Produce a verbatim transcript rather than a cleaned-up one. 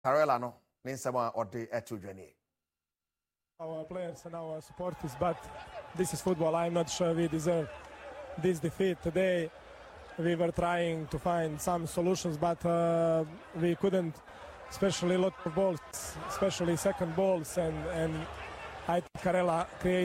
Karela no ne nsɛm a ɔde ɛto dwane. Our players and our supporters, but this is football. I'm not sure we deserve this defeat today. We were trying to find some solutions, but uh, we couldn't, especially a lot of balls, especially second balls, and, and I think Karela created